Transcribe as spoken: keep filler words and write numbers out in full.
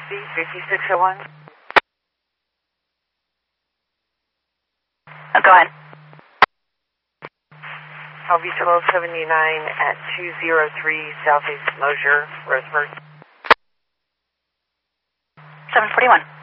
C fifty-six oh one. Oh, go ahead. L V twelve seventy-nine at two oh three Southeast Mosier, Roseburg. seven forty-one.